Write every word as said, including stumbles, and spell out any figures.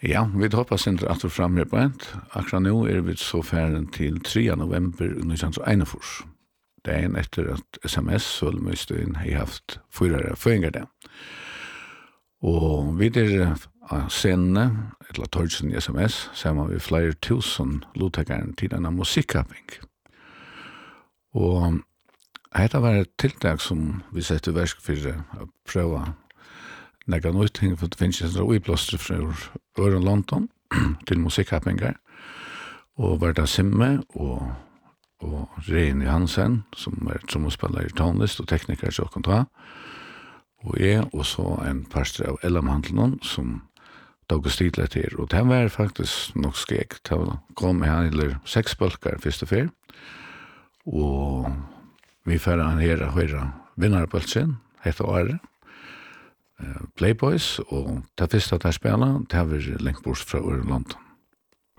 Ja, vi hoppas inte att du fram här på ett. Akkurat nu är vi så färden till tredje november nittonhundraenogfyrtio. Det är en efter att S M S Sölmöjstön har haft fyra föringar där. Och vid det scenen, eller torgsen i S M S, så har vi flera tusen låttäckare till denna musikkapping. Och detta var ett tilltag som vi sätter verk för att pröva några nytting för att det finns en uiblåster från Ören London till musikkappingar. Och var det Simme och, och Reine Hansen som är tromspelare i tonlist och tekniker i Tjockkontra. Och jag och så en pastor av Ellamhandlen som tog stil till. Och det var faktiskt nog skekt. Det kom han eller sex bulkar först och fyr. Och vi färde han här och höra vinnarpulsen, heter Åre. Playboys, och det första att jag spelade, det har vi längt bort från London.